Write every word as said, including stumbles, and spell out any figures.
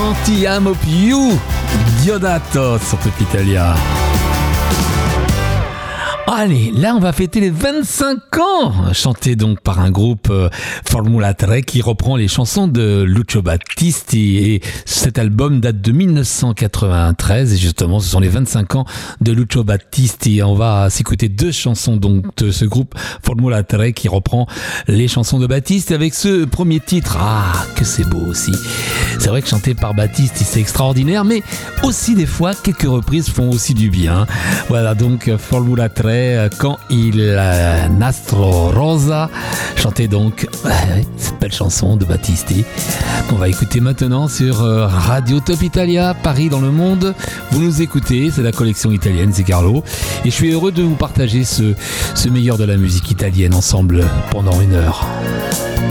Ti amo più, Diodato sur Top Italia. Allez, là on va fêter les vingt-cinq ans, chanté donc par un groupe euh, Formula tre qui reprend les chansons de Lucio Battisti, et cet album date de dix-neuf cent quatre-vingt-treize et justement ce sont les vingt-cinq ans de Lucio Battisti. On va s'écouter deux chansons donc de ce groupe Formula tre qui reprend les chansons de Battisti avec ce premier titre. Ah, que c'est beau aussi. C'est vrai que chanté par Battisti c'est extraordinaire, mais aussi des fois quelques reprises font aussi du bien. Voilà donc Formula tre, quand il euh, Nastro Rosa, chanté donc euh, cette belle chanson de Battisti qu'on va écouter maintenant sur euh, Radio Top Italia, Paris dans le monde. Vous nous écoutez, c'est la collection italienne, c'est Carlo, et je suis heureux de vous partager ce, ce meilleur de la musique italienne ensemble pendant une heure.